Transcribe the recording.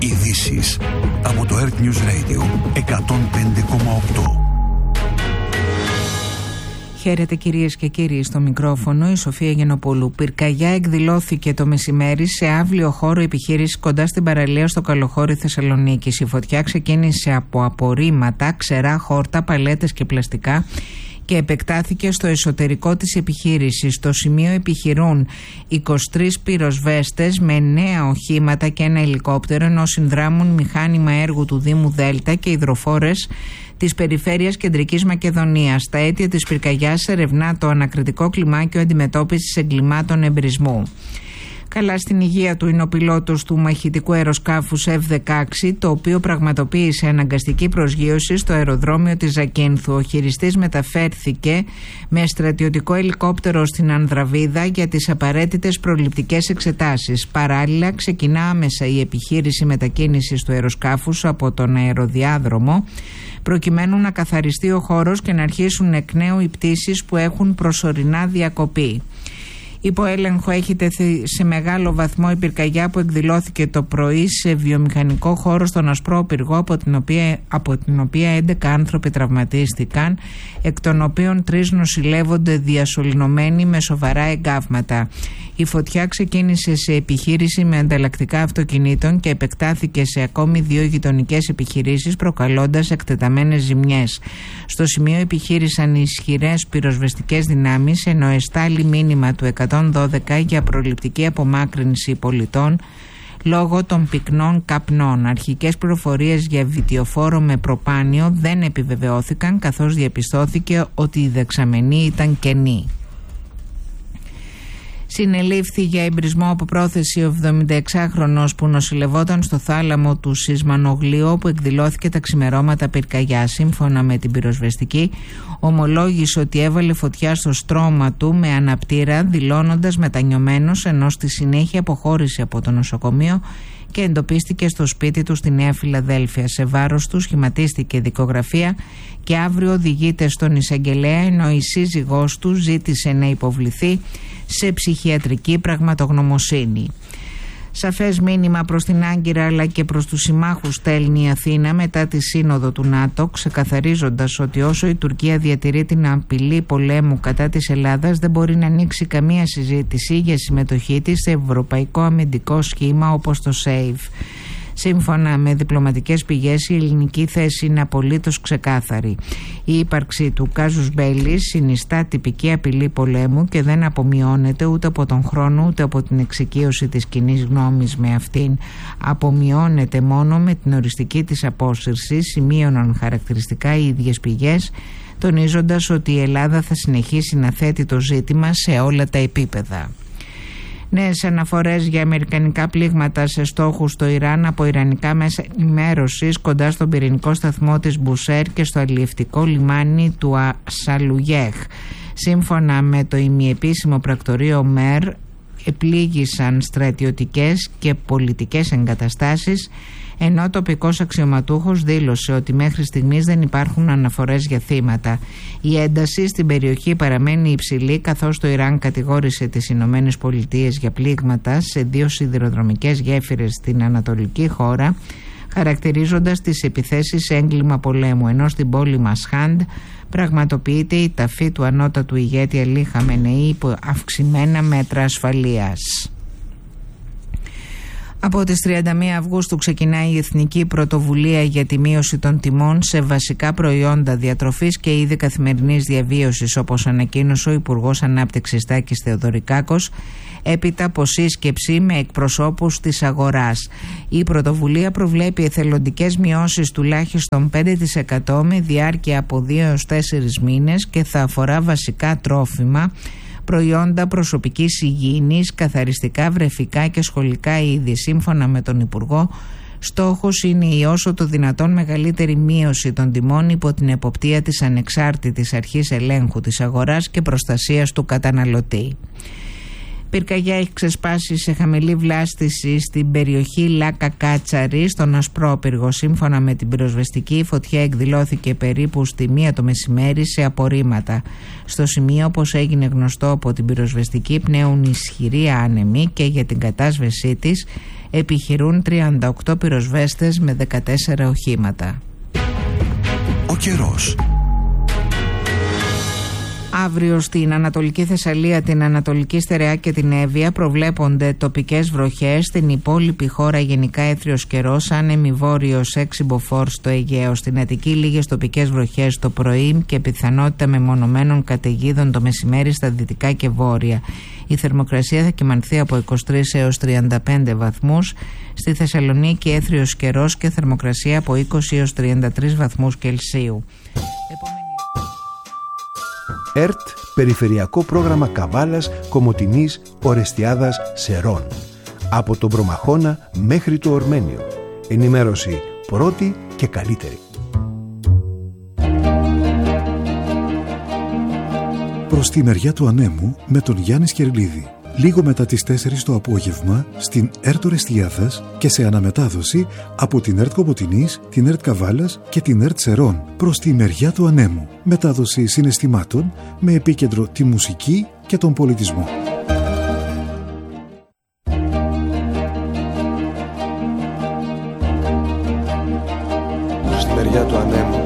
Ειδήσεις από το Earth News Radio 105,8. Χαίρετε κυρίες και κύριοι, στο μικρόφωνο η Σοφία Γενοπούλου. Πυρκαγιά εκδηλώθηκε το μεσημέρι σε αύλιο χώρο επιχείρηση κοντά στην παραλία στο Καλοχώρι Θεσσαλονίκης. Η φωτιά ξεκίνησε από απορρίμματα, ξερά χόρτα, παλέτες και πλαστικά και επεκτάθηκε στο εσωτερικό της επιχείρησης. Στο σημείο επιχειρούν 23 πυροσβέστες με 9 οχήματα και ένα ελικόπτερο, ενώ συνδράμουν μηχάνημα έργου του Δήμου Δέλτα και υδροφόρες της Περιφέρειας Κεντρικής Μακεδονίας. Τα αίτια της πυρκαγιάς ερευνά το ανακριτικό κλιμάκιο αντιμετώπισης εγκλημάτων εμπρισμού. Καλά στην υγεία του είναι ο πιλότος του μαχητικού αεροσκάφους F-16, το οποίο πραγματοποίησε αναγκαστική προσγείωση στο αεροδρόμιο της Ζακίνθου. Ο χειριστής μεταφέρθηκε με στρατιωτικό ελικόπτερο στην Ανδραβίδα για τις απαραίτητες προληπτικές εξετάσεις. Παράλληλα, ξεκινά άμεσα η επιχείρηση μετακίνησης του αεροσκάφους από τον αεροδιάδρομο, προκειμένου να καθαριστεί ο χώρος και να αρχίσουν εκ νέου οι πτήσεις που έχουν προσωρινά διακοπεί. Υπό έλεγχο έχει τεθεί σε μεγάλο βαθμό η πυρκαγιά που εκδηλώθηκε το πρωί σε βιομηχανικό χώρο στον Ασπρόπυργο, από την οποία 11 άνθρωποι τραυματίστηκαν, εκ των οποίων 3 νοσηλεύονται διασωληνωμένοι με σοβαρά εγκάβματα. Η φωτιά ξεκίνησε σε επιχείρηση με ανταλλακτικά αυτοκινήτων και επεκτάθηκε σε ακόμη 2 γειτονικές επιχειρήσεις, προκαλώντας εκτεταμένες ζημιές. Στο σημείο επιχείρησαν ισχυρές πυροσβεστικές δυνάμεις, ενώ εστάλει μήνυμα του 112 για προληπτική απομάκρυνση πολιτών λόγω των πυκνών καπνών. Αρχικές πληροφορίες για βιτιοφόρο με προπάνιο δεν επιβεβαιώθηκαν, καθώς διαπιστώθηκε ότι η δεξαμενή ήταν κενή. Συνελήφθη για εμπρισμό από πρόθεση ο 76χρονος που νοσηλευόταν στο θάλαμο του Σισμανογλίου, όπου εκδηλώθηκε τα ξημερώματα πυρκαγιά. Σύμφωνα με την πυροσβεστική, ομολόγησε ότι έβαλε φωτιά στο στρώμα του με αναπτήρα, δηλώνοντας μετανιωμένος, ενώ στη συνέχεια αποχώρησε από το νοσοκομείο και εντοπίστηκε στο σπίτι του στη Νέα Φιλαδέλφια. Σε βάρος του σχηματίστηκε δικογραφία και αύριο οδηγείται στον εισαγγελέα, ενώ η σύζυγός του ζήτησε να υποβληθεί σε ψυχιατρική πραγματογνωμοσύνη. Σαφές μήνυμα προς την Άγκυρα αλλά και προς τους συμμάχους στέλνει η Αθήνα μετά τη σύνοδο του ΝΑΤΟ, ξεκαθαρίζοντας ότι όσο η Τουρκία διατηρεί την απειλή πολέμου κατά της Ελλάδας, δεν μπορεί να ανοίξει καμία συζήτηση για συμμετοχή της σε ευρωπαϊκό αμυντικό σχήμα όπως το SAFE. Σύμφωνα με διπλωματικές πηγές, η ελληνική θέση είναι απολύτως ξεκάθαρη. Η ύπαρξη του κάζους μπέλι συνιστά τυπική απειλή πολέμου και δεν απομειώνεται ούτε από τον χρόνο ούτε από την εξοικείωση της κοινής γνώμης με αυτήν. Απομειώνεται μόνο με την οριστική της απόσυρση, σημείωναν χαρακτηριστικά οι ίδιες πηγές, τονίζοντας ότι η Ελλάδα θα συνεχίσει να θέτει το ζήτημα σε όλα τα επίπεδα. Νέες αναφορές για αμερικανικά πλήγματα σε στόχους στο Ιράν από ιρανικά μέσα ενημέρωσης κοντά στον πυρηνικό σταθμό της Μπουσέρ και στο αλλιευτικό λιμάνι του Σαλουγέχ. Σύμφωνα με το ημιεπίσημο πρακτορείο ΜΕΡ, επλήγησαν στρατιωτικές και πολιτικές εγκαταστάσεις, ενώ τοπικός αξιωματούχος δήλωσε ότι μέχρι στιγμής δεν υπάρχουν αναφορές για θύματα. Η ένταση στην περιοχή παραμένει υψηλή, καθώς το Ιράν κατηγόρησε τις Ηνωμένες Πολιτείες για πλήγματα σε 2 σιδηροδρομικές γέφυρες στην ανατολική χώρα, χαρακτηρίζοντας τις επιθέσεις έγκλημα πολέμου, ενώ στην πόλη Μασχάντ πραγματοποιείται η ταφή του ανώτατου ηγέτη Αλή Χαμενεή υπό αυξημένα μέτρα ασφαλείας. Από τις 31 Αυγούστου ξεκινάει η Εθνική Πρωτοβουλία για τη μείωση των τιμών σε βασικά προϊόντα διατροφής και είδη καθημερινής διαβίωσης, όπως ανακοίνωσε ο Υπουργός Ανάπτυξης Τάκης Θεοδωρικάκος, έπειτα από σύσκεψη με εκπροσώπους της αγοράς. Η πρωτοβουλία προβλέπει εθελοντικές μειώσεις τουλάχιστον 5% με διάρκεια από 2 έως 4 μήνες και θα αφορά βασικά τρόφιμα, προϊόντα προσωπικής υγιεινής, καθαριστικά, βρεφικά και σχολικά είδη. Σύμφωνα με τον Υπουργό, στόχος είναι η όσο το δυνατόν μεγαλύτερη μείωση των τιμών υπό την εποπτεία της ανεξάρτητης αρχής ελέγχου της αγοράς και προστασίας του καταναλωτή. Πυρκαγιά έχει ξεσπάσει σε χαμηλή βλάστηση στην περιοχή Λάκα Κάτσαρη, στον Ασπρόπυργο. Σύμφωνα με την πυροσβεστική, η φωτιά εκδηλώθηκε περίπου στη 1 το μεσημέρι σε απορρίμματα. Στο σημείο, όπως έγινε γνωστό από την πυροσβεστική, πνέουν ισχυροί άνεμοι και για την κατάσβεσή της επιχειρούν 38 πυροσβέστες με 14 οχήματα. Ο καιρός. Αύριο στην Ανατολική Θεσσαλία, την Ανατολική Στερεά και την Εύβοια προβλέπονται τοπικές βροχές. Στην υπόλοιπη χώρα γενικά έθριος καιρός, άνεμη βόρειος 6 μποφόρ στο Αιγαίο. Στην Αττική λίγες τοπικές βροχές το πρωί και πιθανότητα μεμονωμένων καταιγίδων το μεσημέρι στα δυτικά και βόρεια. Η θερμοκρασία θα κυμανθεί από 23 έως 35 βαθμούς. Στη Θεσσαλονίκη έθριος καιρός και θερμοκρασία από 20 έως 33 βαθμούς Κελσίου. ΕΡΤ, Περιφερειακό Πρόγραμμα Καβάλας, Κομοτηνής, Ορεστιάδας, Σερών. Από τον Προμαχώνα μέχρι το Ορμένιο. Ενημέρωση πρώτη και καλύτερη. Προς τη μεριά του ανέμου με τον Γιάννη Σκερλίδη. Λίγο μετά τις 4 το απόγευμα στην ΕΡΤ Ορεστιάδας και σε αναμετάδοση από την ΕΡΤ Κομοτηνής, την ΕΡΤ Καβάλας και την ΕΡΤ Σερών. Προς τη μεριά του ανέμου. Μετάδοση συναισθημάτων με επίκεντρο τη μουσική και τον πολιτισμό. Στη μεριά του ανέμου.